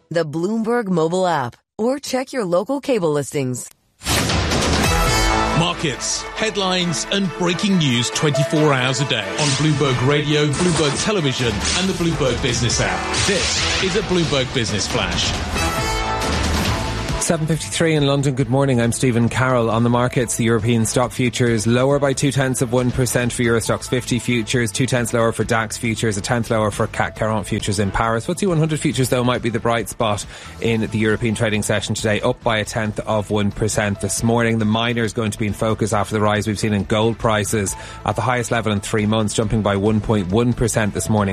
the Bloomberg mobile app, or check your local cable listings. Markets, headlines and breaking news 24 hours a day on Bloomberg Radio, Bloomberg Television and the Bloomberg Business app. This is a Bloomberg Business Flash. 7:53 in London. Good morning. I'm Stephen Carroll. On the markets, the European stock futures lower by 0.2% for Euro Stoxx 50 futures, 0.2 lower for DAX futures, 1/10 lower for CAC 40 futures in Paris. FTSE 100 futures, though, might be the bright spot in the European trading session today, up by 0.1% this morning. The miner is going to be in focus after the rise we've seen in gold prices at the highest level in 3 months, jumping by 1.1% this morning,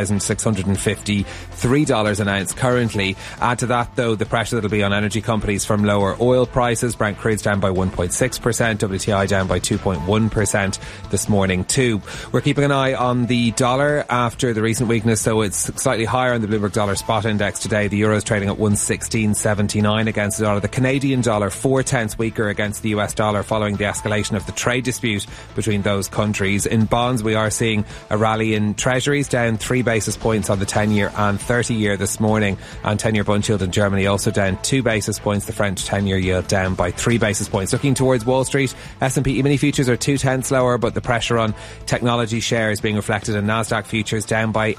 $4,653 an ounce currently. Add to that, though, the pressure that'll be on energy companies from lower oil prices. Brent crude's down by 1.6%, WTI down by 2.1% this morning too. We're keeping an eye on the dollar after the recent weakness, so it's slightly higher on the Bloomberg Dollar Spot Index today. The euro is trading at 116.79 against the dollar. The Canadian dollar 0.4 weaker against the US dollar following the escalation of the trade dispute between those countries. In bonds, we are seeing a rally in treasuries, down 3 basis points on the 10-year and 30-year this morning, and 10-year bond yield in Germany also down 2 basis points. The French 10-year yield down by 3 basis points. Looking towards Wall Street, S&P E-mini futures are 0.2 lower, but the pressure on technology shares being reflected in Nasdaq futures down by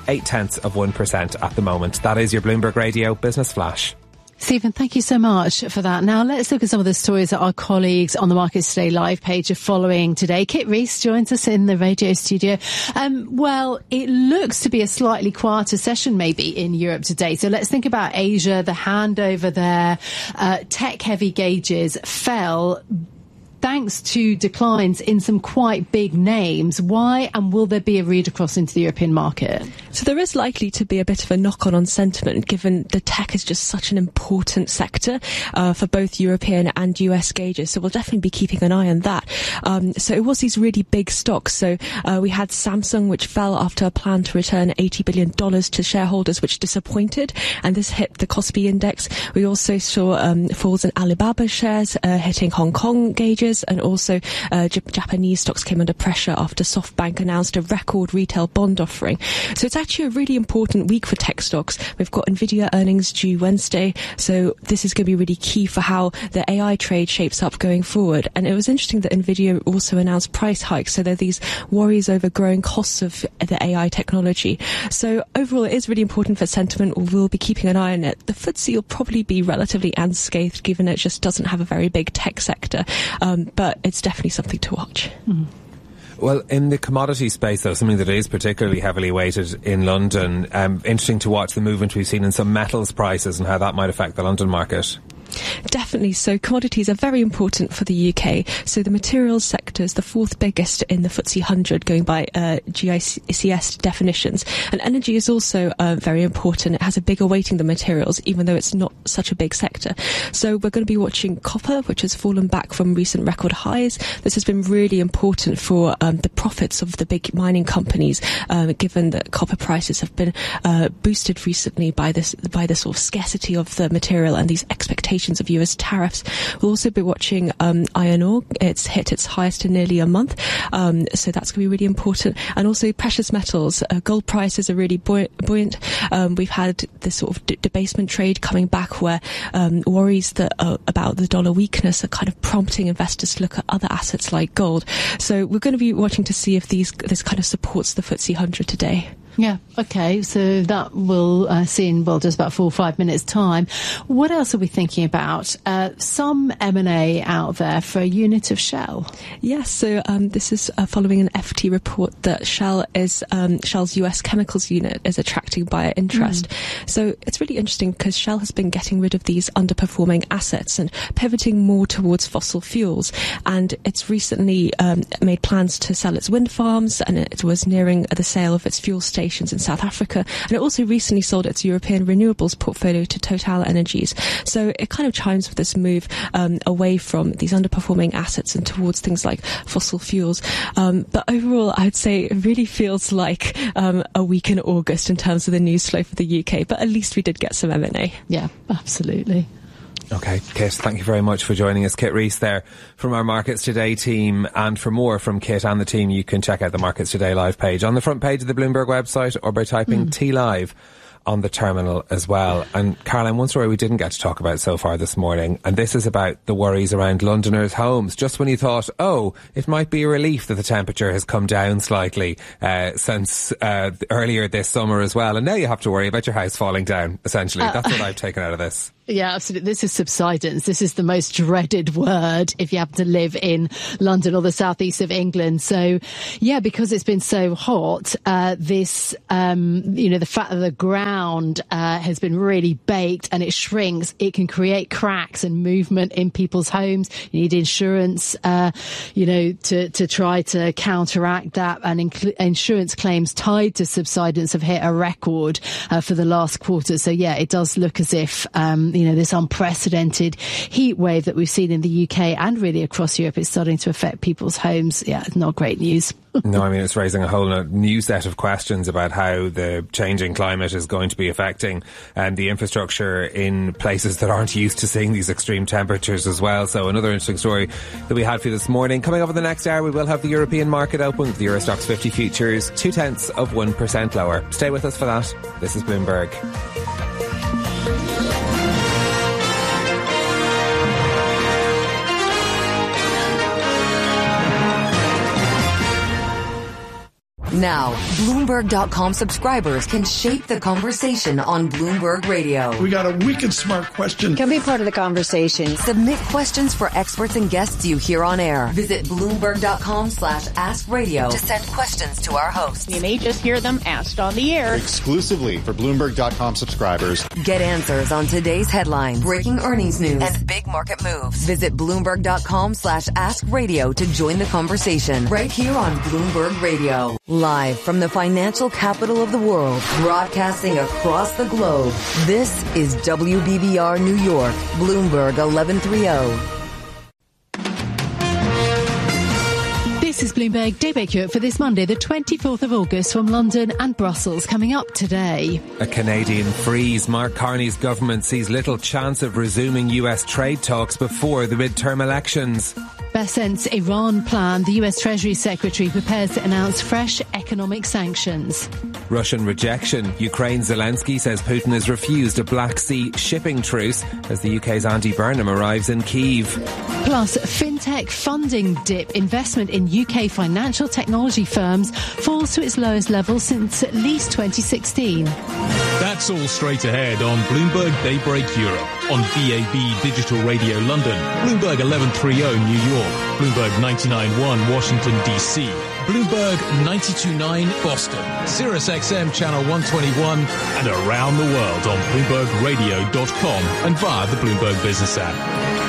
0.8% at the moment. That is your Bloomberg Radio Business Flash. Stephen, thank you so much for that. Now, let's look at some of the stories that our colleagues on the Markets Today live page are following today. Kit Rees joins us in the radio studio. Well, it looks to be a slightly quieter session maybe in Europe today. So let's think about Asia, the handover there. Tech-heavy gauges fell thanks to declines in some quite big names. Why, and will there be a read across into the European market? So there is likely to be a bit of a knock-on on sentiment, given the tech is just such an important sector for both European and US gauges. So we'll definitely be keeping an eye on that. So it was these really big stocks. So we had Samsung, which fell after a plan to return $80 billion to shareholders, which disappointed, and this hit the Kospi index. We also saw falls in Alibaba shares hitting Hong Kong gauges. And also Japanese stocks came under pressure after SoftBank announced a record retail bond offering. So it's actually a really important week for tech stocks. We've got Nvidia earnings due Wednesday, so this is going to be really key for how the AI trade shapes up going forward. And it was interesting that Nvidia also announced price hikes, so there are these worries over growing costs of the AI technology. So overall, it is really important for sentiment. We'll be keeping an eye on it. The FTSE will probably be relatively unscathed, given it just doesn't have a very big tech sector. But it's definitely something to watch. Mm-hmm. Well, in the commodity space, though, something that is particularly heavily weighted in London, interesting to watch the movement we've seen in some metals prices and how that might affect the London market. Definitely. So commodities are very important for the UK. So the materials sector is the fourth biggest in the FTSE 100, going by GICS definitions. And energy is also very important. It has a bigger weighting than materials, even though it's not such a big sector. So we're going to be watching copper, which has fallen back from recent record highs. This has been really important for the profits of the big mining companies, given that copper prices have been boosted recently by the sort of scarcity of the material and these expectations of US tariffs. We'll also be watching iron ore. It's hit its highest in nearly a month, so that's going to be really important. And also precious metals. Gold prices are really buoyant. We've had this sort of debasement trade coming back, where worries that about the dollar weakness are kind of prompting investors to look at other assets like gold. So we're going to be watching to see if this kind of supports the FTSE 100 today. Yeah, okay, so that will see in, just about 4 or 5 minutes' time. What else are we thinking about? Some M&A out there for a unit of Shell. Yes, so this is following an FT report that Shell's US chemicals unit is attracting buyer interest. So it's really interesting because Shell has been getting rid of these underperforming assets and pivoting more towards fossil fuels. And it's recently made plans to sell its wind farms, and it was nearing the sale of its fuel stations in South Africa, and it also recently sold its European renewables portfolio to Total Energies. So it kind of chimes with this move away from these underperforming assets and towards things like fossil fuels. But overall, I would say it really feels like a week in August in terms of the news flow for the UK, but at least we did get some M&A. Yeah, absolutely. Okay, Kit, thank you very much for joining us. Kit Rees there from our Markets Today team. And for more from Kit and the team, you can check out the Markets Today live page on the front page of the Bloomberg website or by typing T Live on the terminal as well. And Caroline, one story we didn't get to talk about so far this morning, and this is about the worries around Londoners' homes. Just when you thought, it might be a relief that the temperature has come down slightly since earlier this summer as well, and now you have to worry about your house falling down, essentially. That's what I've taken out of this. Yeah, absolutely. This is subsidence. This is the most dreaded word if you happen to live in London or the southeast of England. So, yeah, because it's been so hot, the fact that the ground has been really baked and it shrinks, it can create cracks and movement in people's homes. You need insurance, to try to counteract that. And insurance claims tied to subsidence have hit a record for the last quarter. So, yeah, it does look as if this unprecedented heat wave that we've seen in the UK and really across Europe is starting to affect people's homes. Yeah, it's not great news. No, I mean, it's raising a whole new set of questions about how the changing climate is going to be affecting the infrastructure in places that aren't used to seeing these extreme temperatures as well. So another interesting story that we had for you this morning. Coming up in the next hour, we will have the European market open with the Euro Stoxx 50 futures 0.2% lower. Stay with us for that. This is Bloomberg. Now, Bloomberg.com subscribers can shape the conversation on Bloomberg Radio. We got a wicked smart question. Can be part of the conversation. Submit questions for experts and guests you hear on air. Visit Bloomberg.com/AskRadio to send questions to our hosts. You may just hear them asked on the air. Exclusively for Bloomberg.com subscribers. Get answers on today's headlines, breaking earnings news, and big market moves. Visit Bloomberg.com/AskRadio to join the conversation right here on Bloomberg Radio. Live from the financial capital of the world, broadcasting across the globe, this is WBBR New York, Bloomberg 1130. This is Bloomberg Daybreak Europe for this Monday, the 24th of August, from London and Brussels. Coming up today, a Canadian freeze. Mark Carney's government sees little chance of resuming US trade talks before the midterm elections. Besant's Iran plan. The US Treasury Secretary prepares to announce fresh economic sanctions. Russian rejection. Ukraine Zelensky says Putin has refused a Black Sea shipping truce as the UK's Andy Burnham arrives in Kyiv. Plus, fintech funding dip. Investment in UK financial technology firms falls to its lowest level since at least 2016. That's all straight ahead on Bloomberg Daybreak Europe, on DAB Digital Radio London, Bloomberg 1130 New York, Bloomberg 99.1 Washington DC, Bloomberg 92.9 Boston, Sirius XM Channel 121, and around the world on BloombergRadio.com and via the Bloomberg Business app.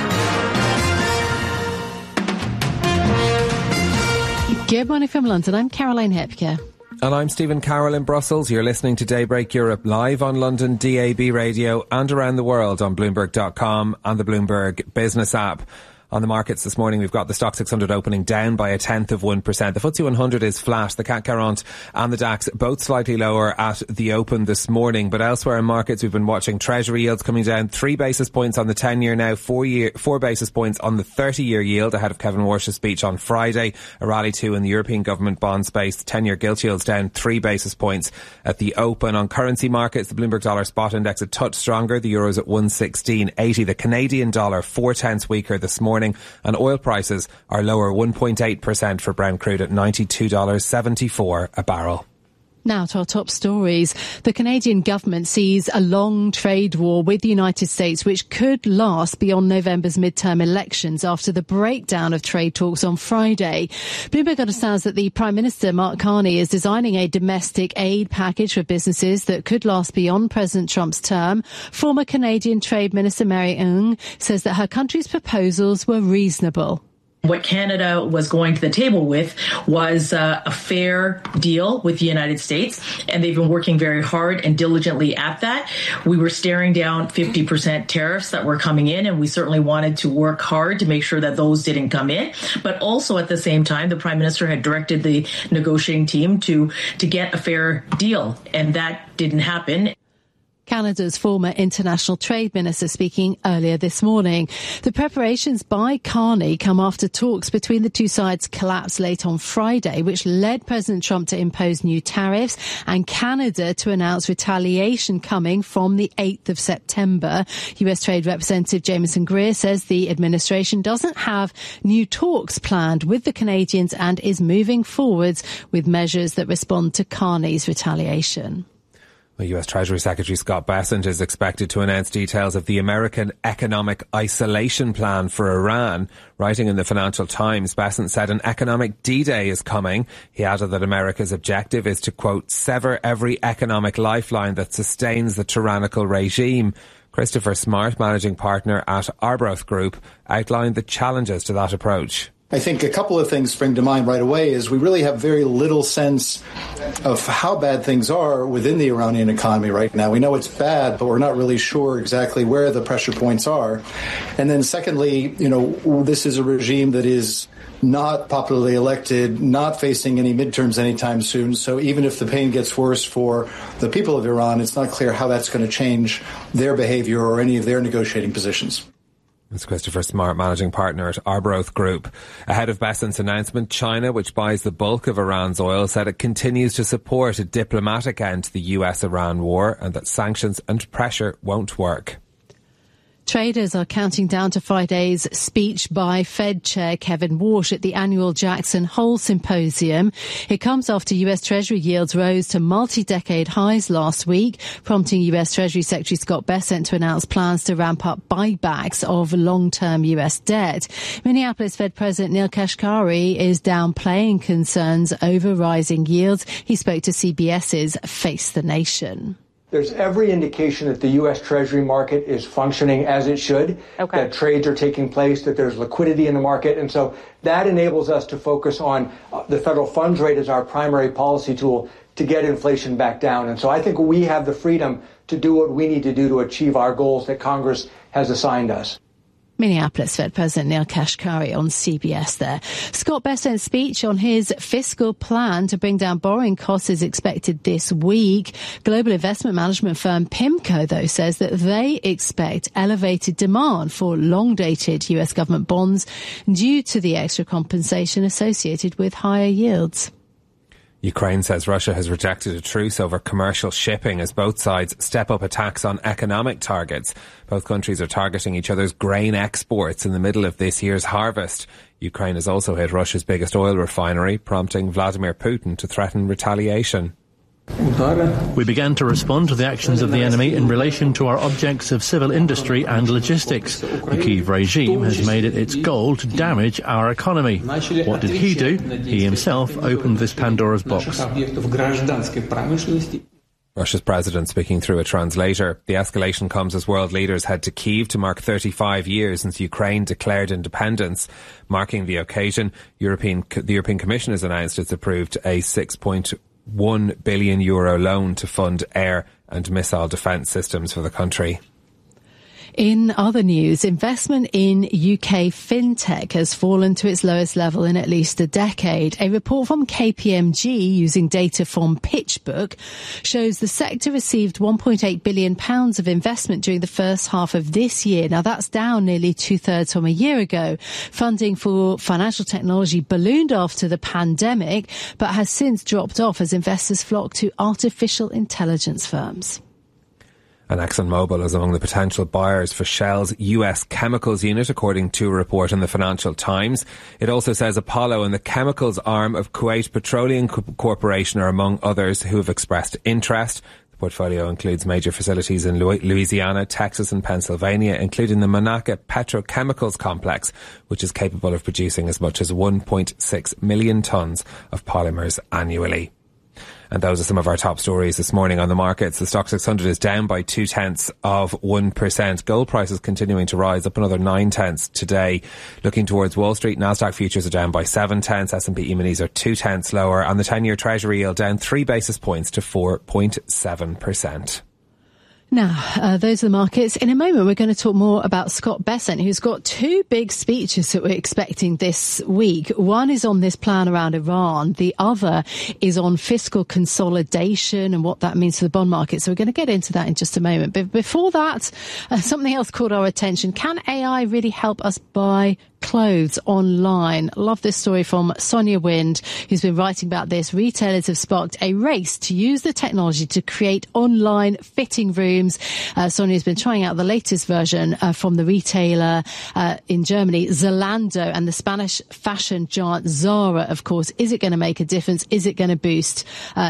Good morning from London. I'm Caroline Hepker. And I'm Stephen Carroll in Brussels. You're listening to Daybreak Europe live on London DAB radio and around the world on Bloomberg.com and the Bloomberg Business app. On the markets this morning, we've got the Stoxx 600 opening down by 0.1%. The FTSE 100 is flat. The CAC 40 and the DAX both slightly lower at the open this morning. But elsewhere in markets, we've been watching Treasury yields coming down 3 basis points on the 10-year now, 4 basis points on the 30-year yield ahead of Kevin Walsh's speech on Friday. A rally too in the European government bond space. The 10-year gilt yields down 3 basis points at the open. On currency markets, the Bloomberg dollar spot index a touch stronger. The euro's at 116.80. The Canadian dollar 0.4 weaker this morning. And oil prices are lower 1.8% for Brent crude at $92.74 a barrel. Now to our top stories. The Canadian government sees a long trade war with the United States, which could last beyond November's midterm elections after the breakdown of trade talks on Friday. Bloomberg understands that the Prime Minister, Mark Carney, is designing a domestic aid package for businesses that could last beyond President Trump's term. Former Canadian Trade Minister Mary Ng says that her country's proposals were reasonable. What Canada was going to the table with was a fair deal with the United States, and they've been working very hard and diligently at that. We were staring down 50% tariffs that were coming in, and we certainly wanted to work hard to make sure that those didn't come in. But also at the same time, the Prime Minister had directed the negotiating team to get a fair deal, and that didn't happen. Canada's former international trade minister speaking earlier this morning. The preparations by Carney come after talks between the two sides collapsed late on Friday, which led President Trump to impose new tariffs and Canada to announce retaliation coming from the 8th of September. US Trade Representative Jameson Greer says the administration doesn't have new talks planned with the Canadians and is moving forwards with measures that respond to Carney's retaliation. Well, US Treasury Secretary Scott Bessent is expected to announce details of the American economic isolation plan for Iran. Writing in the Financial Times, Bessent said an economic D-Day is coming. He added that America's objective is to, quote, sever every economic lifeline that sustains the tyrannical regime. Christopher Smart, managing partner at Arbroath Group, outlined the challenges to that approach. I think a couple of things spring to mind right away is we really have very little sense of how bad things are within the Iranian economy right now. We know it's bad, but we're not really sure exactly where the pressure points are. And then secondly, this is a regime that is not popularly elected, not facing any midterms anytime soon. So even if the pain gets worse for the people of Iran, it's not clear how that's going to change their behavior or any of their negotiating positions. It's Christopher Smart, managing partner at Arbroath Group. Ahead of Bessent's announcement, China, which buys the bulk of Iran's oil, said it continues to support a diplomatic end to the US-Iran war and that sanctions and pressure won't work. Traders are counting down to Friday's speech by Fed Chair Kevin Warsh at the annual Jackson Hole Symposium. It comes after US Treasury yields rose to multi-decade highs last week, prompting US Treasury Secretary Scott Bessent to announce plans to ramp up buybacks of long-term US debt. Minneapolis Fed President Neel Kashkari is downplaying concerns over rising yields. He spoke to CBS's Face the Nation. There's every indication that the U.S. Treasury market is functioning as it should, that trades are taking place, that there's liquidity in the market. And so that enables us to focus on the federal funds rate as our primary policy tool to get inflation back down. And so I think we have the freedom to do what we need to do to achieve our goals that Congress has assigned us. Minneapolis Fed President Neel Kashkari on CBS there. Scott Bessent's speech on his fiscal plan to bring down borrowing costs is expected this week. Global investment management firm PIMCO, though, says that they expect elevated demand for long-dated US government bonds due to the extra compensation associated with higher yields. Ukraine says Russia has rejected a truce over commercial shipping as both sides step up attacks on economic targets. Both countries are targeting each other's grain exports in the middle of this year's harvest. Ukraine has also hit Russia's biggest oil refinery, prompting Vladimir Putin to threaten retaliation. We began to respond to the actions of the enemy in relation to our objects of civil industry and logistics. The Kyiv regime has made it its goal to damage our economy. What did he do? He himself opened this Pandora's box. Russia's president speaking through a translator. The escalation comes as world leaders head to Kyiv to mark 35 years since Ukraine declared independence. Marking the occasion, the European Commission has announced it's approved a €6.1 billion loan to fund air and missile defence systems for the country. In other news, investment in UK fintech has fallen to its lowest level in at least a decade. A report from KPMG using data from PitchBook shows the sector received £1.8 billion of investment during the first half of this year. Now that's down nearly 2/3 from a year ago. Funding for financial technology ballooned after the pandemic, but has since dropped off as investors flock to artificial intelligence firms. And ExxonMobil is among the potential buyers for Shell's US chemicals unit, according to a report in the Financial Times. It also says Apollo and the chemicals arm of Kuwait Petroleum Corporation are among others who have expressed interest. The portfolio includes major facilities in Louisiana, Texas and Pennsylvania, including the Monaca Petrochemicals Complex, which is capable of producing as much as 1.6 million tonnes of polymers annually. And those are some of our top stories this morning on the markets. The Stoxx 600 is down by 0.2%. Gold prices continuing to rise, up another 0.9 today. Looking towards Wall Street, Nasdaq futures are down by 0.7. S&P E-minis are 0.2 lower, and the 10-year Treasury yield down 3 basis points to 4.7%. Now, those are the markets. In a moment, we're going to talk more about Scott Bessent, who's got two big speeches that we're expecting this week. One is on this plan around Iran. The other is on fiscal consolidation and what that means for the bond market. So we're going to get into that in just a moment. But before that, something else caught our attention. Can AI really help us buy clothes online? Love this story from Sonia Wind, who's been writing about this. Retailers have sparked a race to use the technology to create online fitting rooms. Sonia's been trying out the latest version from the retailer in Germany, Zalando, and the Spanish fashion giant Zara, of course. Is it going to make a difference? Is it going to boost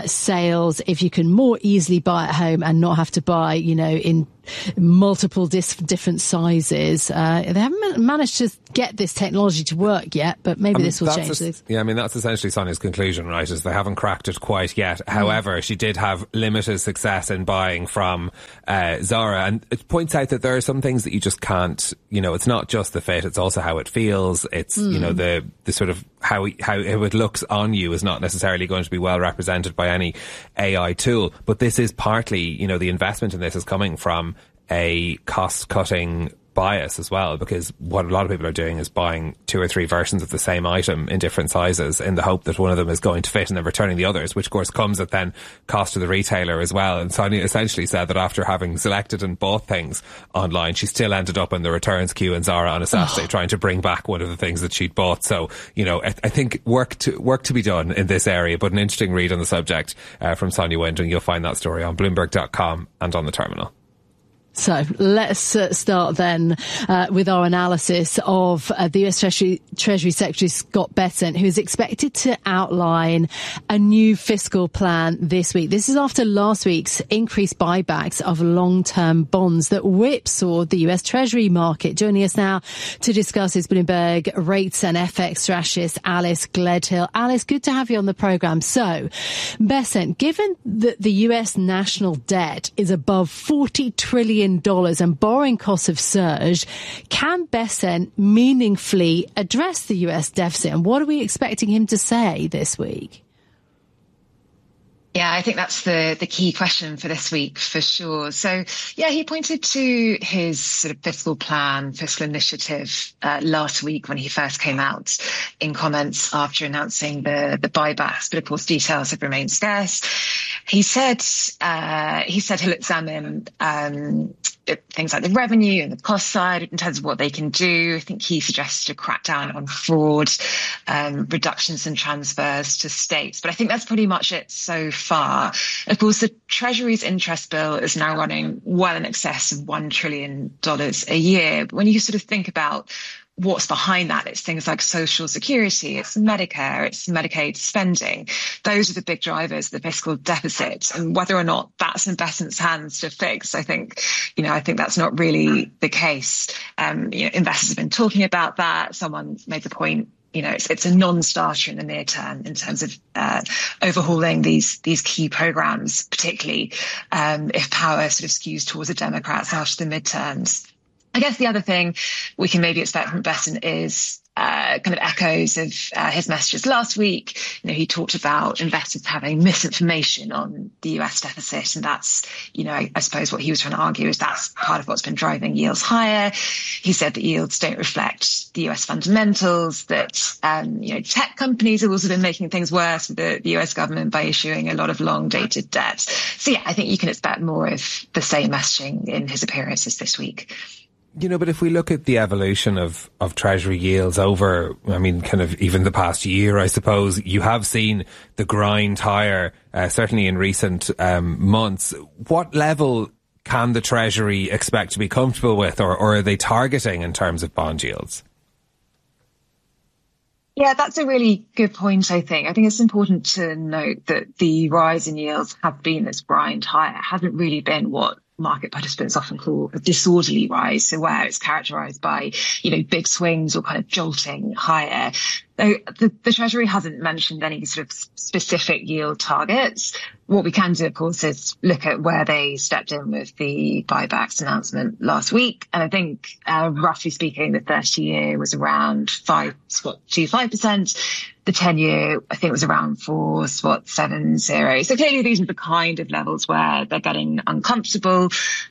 sales if you can more easily buy at home and not have to buy, in multiple different sizes? They haven't managed to get this technology to work yet, but maybe this will change this. Yeah, that's essentially Sonia's conclusion, right, is they haven't cracked it quite yet. However, she did have limited success in buying from Zara, and it points out that there are some things that you just can't, it's not just the fit, it's also how it feels. It's, the sort of how it looks on you is not necessarily going to be well represented by any AI tool. But this is partly, the investment in this is coming from a cost-cutting bias as well, because what a lot of people are doing is buying 2 or 3 versions of the same item in different sizes in the hope that one of them is going to fit and then returning the others, which of course comes at then cost to the retailer as well. And Sonia essentially said that after having selected and bought things online, she still ended up in the returns queue in Zara on a Saturday trying to bring back one of the things that she'd bought. So, I think work to be done in this area, but an interesting read on the subject from Sonia Wind, and you'll find that story on Bloomberg.com and on the terminal. So let's start then with our analysis of the US Treasury Secretary Scott Bessent, who is expected to outline a new fiscal plan this week. This is after last week's increased buybacks of long-term bonds that whipsawed the US Treasury market. Joining us now to discuss is Bloomberg rates and FX strategist Alice Gledhill. Alice, good to have you on the programme. So, Bessent, given that the US national debt is above $40 trillion and borrowing costs have surged, can Bessent meaningfully address the US deficit? And what are we expecting him to say this week? Yeah, I think that's the key question for this week, for sure. So, yeah, he pointed to his sort of fiscal initiative last week when he first came out in comments after announcing the buybacks. But of course, details have remained scarce. He said he'll examine things like the revenue and the cost side in terms of what they can do. I think he suggested a crackdown on fraud, reductions in transfers to states. But I think that's pretty much it so far. Of course, the Treasury's interest bill is now running well in excess of $1 trillion a year. But when you sort of think about what's behind that, it's things like Social Security, it's Medicare, it's Medicaid spending. Those are the big drivers of the fiscal deficit. And whether or not that's in Bessent's hands to fix, I think that's not really the case. Investors have been talking about that. Someone made the point, it's a non-starter in the near term in terms of overhauling these key programs, particularly if power sort of skews towards the Democrats after the midterms. I guess the other thing we can maybe expect from Bessent is kind of echoes of his messages last week. He talked about investors having misinformation on the US deficit. And that's, I suppose what he was trying to argue is that's part of what's been driving yields higher. He said that yields don't reflect the US fundamentals, that, tech companies have also been making things worse with the US government by issuing a lot of long dated debt. So yeah, I think you can expect more of the same messaging in his appearances this week. But if we look at the evolution of Treasury yields over, kind of even the past year, I suppose, you have seen the grind higher, certainly in recent months. What level can the Treasury expect to be comfortable with, or are they targeting in terms of bond yields? Yeah, that's a really good point, I think. I think it's important to note that the rise in yields have been this grind higher. It hasn't really been what market participants often call a disorderly rise, so where it's characterized by, big swings or kind of jolting higher. The Treasury hasn't mentioned any sort of specific yield targets. What we can do, of course, is look at where they stepped in with the buybacks announcement last week. And I think, roughly speaking, the 30-year was around 5.25%. The 10-year, I think, was around 4.70. So clearly these are the kind of levels where they're getting uncomfortable.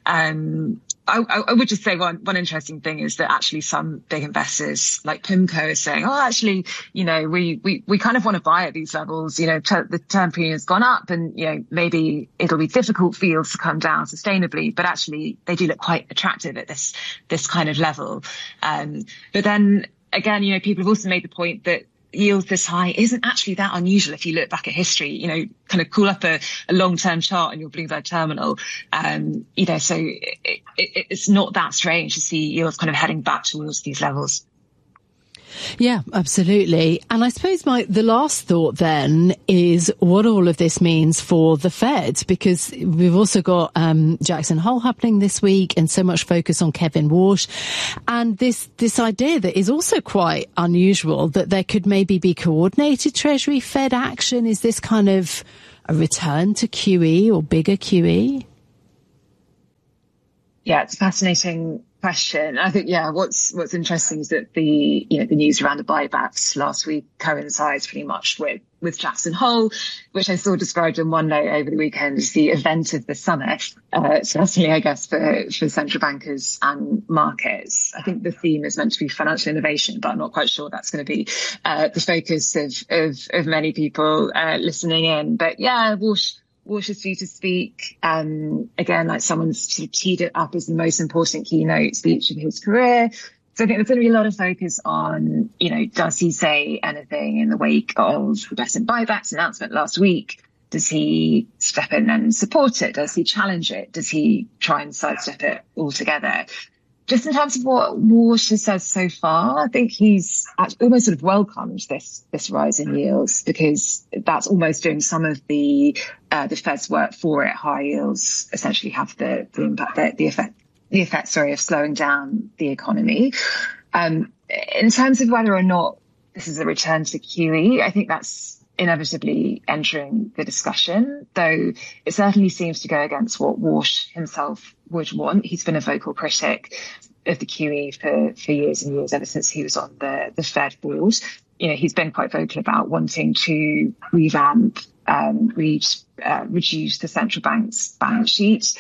I would just say one interesting thing is that actually some big investors like PIMCO is saying, actually, we kind of want to buy at these levels. The term premium has gone up and, maybe it'll be difficult for yields to come down sustainably, but actually they do look quite attractive at this kind of level. But then again, people have also made the point that yields this high isn't actually that unusual if you look back at history, kind of call up a long-term chart on your Bloomberg terminal. So it's not that strange to see yields kind of heading back towards these levels. Yeah, absolutely. And I suppose the last thought then is what all of this means for the Fed, because we've also got Jackson Hole happening this week and so much focus on Kevin Warsh. And this idea that is also quite unusual, that there could maybe be coordinated Treasury Fed action. Is this kind of a return to QE or bigger QE? Yeah, it's a fascinating question. I think, what's interesting is that the news around the buybacks last week coincides pretty much with Jackson Hole, which I saw described in one note over the weekend as the event of the summer. Certainly, I guess, for central bankers and markets. I think the theme is meant to be financial innovation, but I'm not quite sure that's going to be the focus of many people listening in. But Warsh is due to speak, again, like someone's sort of teed it up as the most important keynote speech of his career. So I think there's going to be a lot of focus on, does he say anything in the wake of the Besant buybacks announcement last week? Does he step in and support it? Does he challenge it? Does he try and sidestep it altogether? Just in terms of what Warsh has said so far, I think he's almost sort of welcomed this rise in yields, because that's almost doing some of the Fed's work for it. High yields essentially have the effect of slowing down the economy. In terms of whether or not this is a return to QE, I think that's inevitably entering the discussion, though it certainly seems to go against what Warsh himself would want. He's been a vocal critic of the QE for years and years, ever since he was on the Fed board. He's been quite vocal about wanting to revamp, reduce the central bank's balance sheet.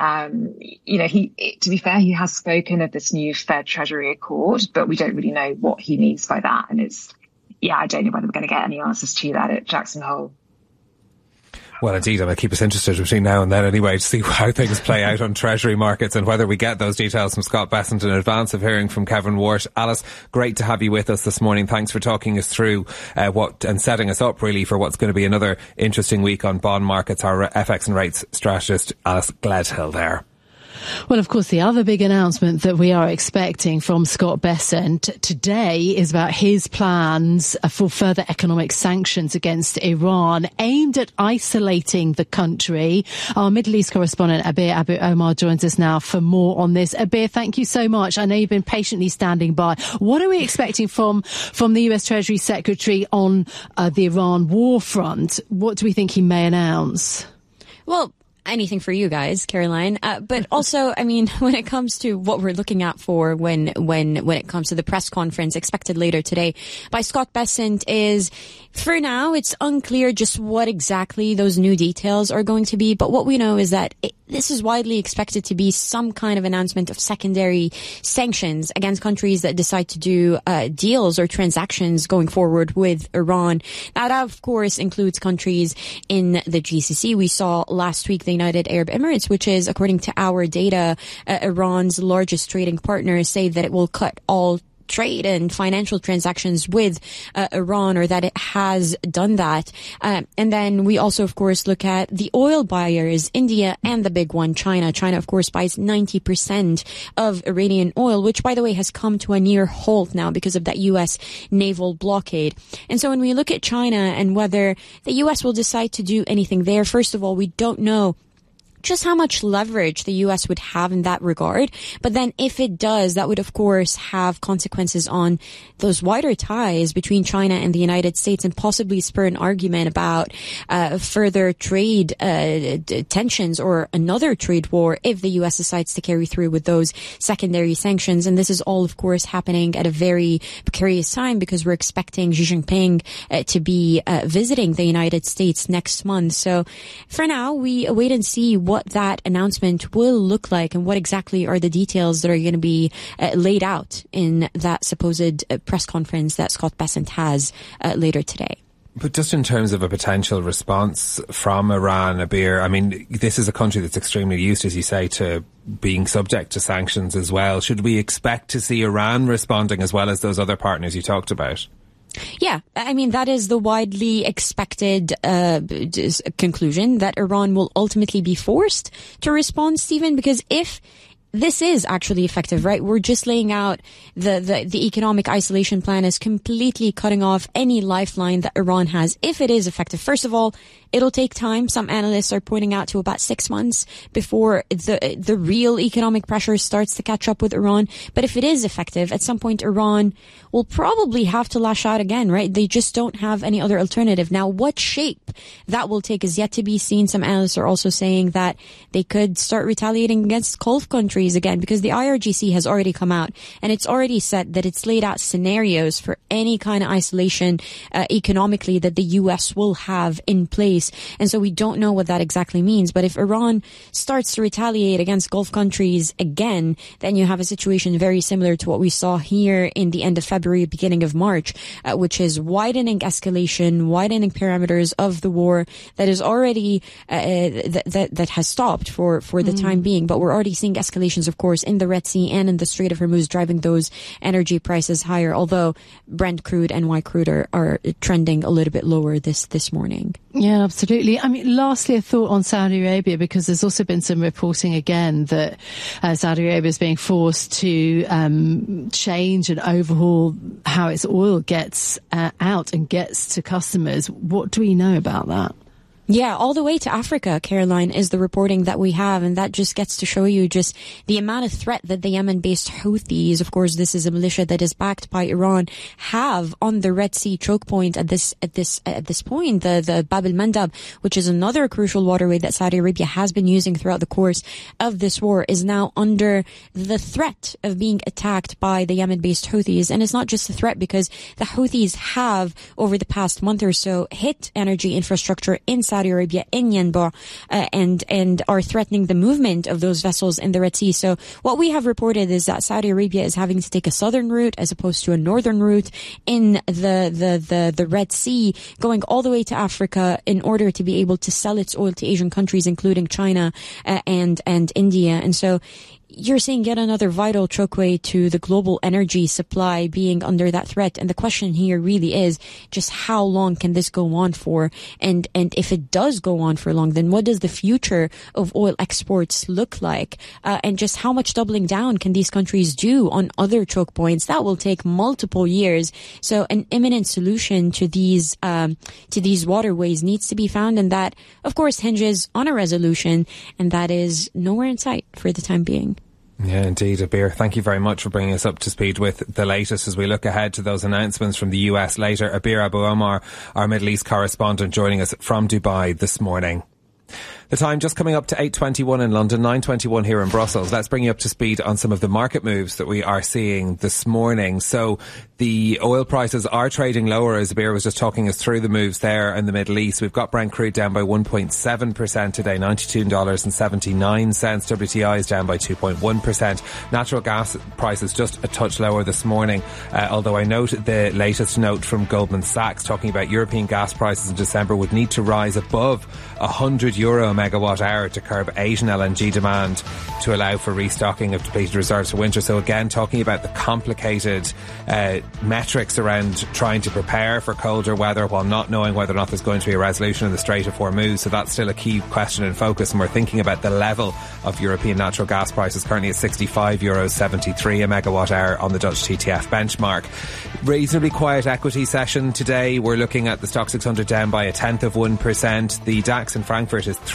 To be fair, he has spoken of this new Fed Treasury Accord, but we don't really know what he means by that. And I don't know whether we're going to get any answers to that at Jackson Hole. Well, indeed, I'm going to keep us interested between now and then anyway to see how things play out on Treasury markets and whether we get those details from Scott Besant in advance of hearing from Kevin Warsh. Alice, great to have you with us this morning. Thanks for talking us through and setting us up really for what's going to be another interesting week on bond markets. Our FX and rates strategist, Alice Gledhill there. Well, of course, the other big announcement that we are expecting from Scott Besant today is about his plans for further economic sanctions against Iran aimed at isolating the country. Our Middle East correspondent, Abir Abu Omar, joins us now for more on this. Abir, thank you so much. I know you've been patiently standing by. What are we expecting from the US Treasury Secretary on the Iran war front? What do we think he may announce? Well, anything for you guys, Caroline. But also, I mean, when it comes to what we're looking at for when it comes to the press conference expected later today by Scott Besant is, for now, it's unclear just what exactly those new details are going to be. But what we know is that this is widely expected to be some kind of announcement of secondary sanctions against countries that decide to do deals or transactions going forward with Iran. Now, that, of course, includes countries in the GCC. We saw last week the United Arab Emirates, which is, according to our data, Iran's largest trading partner, say that it will cut all trade and financial transactions with Iran, or that it has done that. And then we also, of course, look at the oil buyers, India and the big one, China. China, of course, buys 90% of Iranian oil, which, by the way, has come to a near halt now because of that U.S. naval blockade. And so when we look at China and whether the U.S. will decide to do anything there, first of all, we don't know just how much leverage the US would have in that regard. But then if it does, that would of course have consequences on those wider ties between China and the United States, and possibly spur an argument about further trade tensions or another trade war if the US decides to carry through with those secondary sanctions. And this is all of course happening at a very precarious time, because we're expecting Xi Jinping to be visiting the United States next month. So for now, we wait and see what that announcement will look like and what exactly are the details that are going to be laid out in that supposed press conference that Scott Bessent has later today. But just in terms of a potential response from Iran, Abir, I mean, this is a country that's extremely used, as you say, to being subject to sanctions as well. Should we expect to see Iran responding as well as those other partners you talked about? Yeah, I mean, that is the widely expected conclusion, that Iran will ultimately be forced to respond, Stephen, because if this is actually effective, right? We're just laying out the economic isolation plan as completely cutting off any lifeline that Iran has. If it is effective, first of all, it'll take time. Some analysts are pointing out to about 6 months before the real economic pressure starts to catch up with Iran. But if it is effective, at some point Iran will probably have to lash out again, right? They just don't have any other alternative. Now, what shape that will take is yet to be seen. Some analysts are also saying that they could start retaliating against Gulf countries again, because the IRGC has already come out and it's already said that it's laid out scenarios for any kind of isolation economically that the US will have in place. And so we don't know what that exactly means. But if Iran starts to retaliate against Gulf countries again, then you have a situation very similar to what we saw here in the end of February, beginning of March, which is widening escalation, widening parameters of the war that is already that has stopped for the time being. But we're already seeing escalations, of course, in the Red Sea and in the Strait of Hormuz, driving those energy prices higher, although Brent crude and white crude are trending a little bit lower this morning. Yeah, absolutely. I mean, lastly, a thought on Saudi Arabia, because there's also been some reporting again that Saudi Arabia is being forced to change and overhaul how its oil gets out and gets to customers. What do we know about that? Yeah, all the way to Africa, Caroline, is the reporting that we have, and that just gets to show you just the amount of threat that the Yemen-based Houthis, of course this is a militia that is backed by Iran, have on the Red Sea choke point at this point. The Bab el-Mandab, which is another crucial waterway that Saudi Arabia has been using throughout the course of this war, is now under the threat of being attacked by the Yemen-based Houthis. And it's not just a threat, because the Houthis have, over the past month or so, hit energy infrastructure in Saudi Arabia, in Yanbu, and are threatening the movement of those vessels in the Red Sea. So what we have reported is that Saudi Arabia is having to take a southern route as opposed to a northern route in the Red Sea, going all the way to Africa in order to be able to sell its oil to Asian countries, including China and India. And so you're seeing yet another vital chokeway to the global energy supply being under that threat. And the question here really is just how long can this go on for? And if it does go on for long, then what does the future of oil exports look like? And just how much doubling down can these countries do on other choke points? That will take multiple years. So an imminent solution to these waterways needs to be found. And that, of course, hinges on a resolution. And that is nowhere in sight for the time being. Yeah, indeed, Abir. Thank you very much for bringing us up to speed with the latest as we look ahead to those announcements from the US later. Abir Abu Omar, our Middle East correspondent, joining us from Dubai this morning. The time just coming up to 8:21 in London, 9:21 here in Brussels. Let's bring you up to speed on some of the market moves that we are seeing this morning. So the oil prices are trading lower, as Abir was just talking us through the moves there in the Middle East. We've got Brent crude down by 1.7% today, $92.79. WTI is down by 2.1%. Natural gas prices just a touch lower this morning, although I note the latest note from Goldman Sachs talking about European gas prices in December would need to rise above €100 a megawatt hour to curb Asian LNG demand to allow for restocking of depleted reserves for winter. So again, talking about the complicated metrics around trying to prepare for colder weather while not knowing whether or not there's going to be a resolution in the Strait of Hormuz. So that's still a key question in focus, and we're thinking about the level of European natural gas prices, currently at €65.73 a megawatt hour on the Dutch TTF benchmark. Reasonably quiet equity session today. We're looking at the Stoxx 600 down by 0.1%. The DAX in Frankfurt is 3%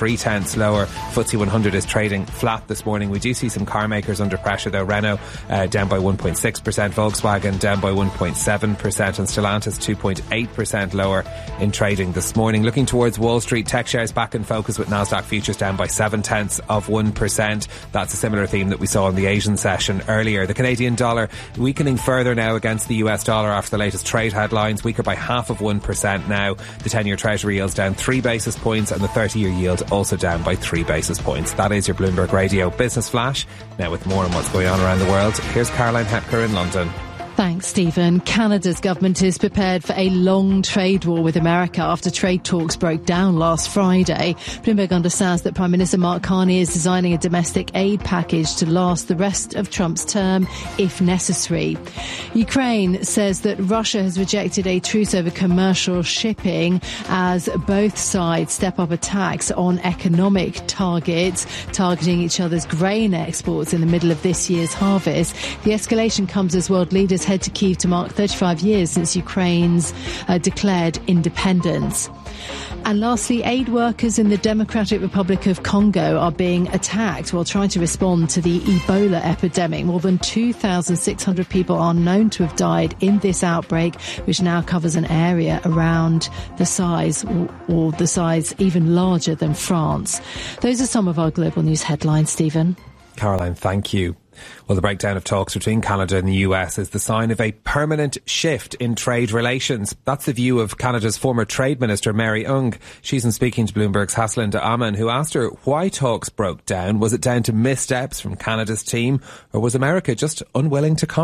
0.3 lower. FTSE 100 is trading flat this morning. We do see some car makers under pressure though. Renault down by 1.6%, Volkswagen down by 1.7%, and Stellantis 2.8% lower in trading this morning. Looking towards Wall Street, tech shares back in focus with Nasdaq futures down by 0.7%. That's a similar theme that we saw in the Asian session earlier. The Canadian dollar weakening further now against the US dollar after the latest trade headlines, weaker by 0.5% now. The 10-year Treasury yield's down 3 basis points and the 30-year yield also down by 3 basis points. That is your Bloomberg Radio Business Flash. Now with more on what's going on around the world, here's Caroline Hepker in London. Thanks, Stephen. Canada's government is prepared for a long trade war with America after trade talks broke down last Friday. Bloomberg understands that Prime Minister Mark Carney is designing a domestic aid package to last the rest of Trump's term, if necessary. Ukraine says that Russia has rejected a truce over commercial shipping as both sides step up attacks on economic targets, targeting each other's grain exports in the middle of this year's harvest. The escalation comes as world leaders head to Kyiv to mark 35 years since Ukraine's declared independence. And lastly, aid workers in the Democratic Republic of Congo are being attacked while trying to respond to the Ebola epidemic. More than 2,600 people are known to have died in this outbreak, which now covers an area around the size, or the size even larger than France. Those are some of our global news headlines, Stephen. Caroline, thank you. Well, the breakdown of talks between Canada and the US is the sign of a permanent shift in trade relations. That's the view of Canada's former Trade Minister, Mary Ung. She's been speaking to Bloomberg's Haslinda Aman, who asked her why talks broke down. Was it down to missteps from Canada's team, or was America just unwilling to compromise?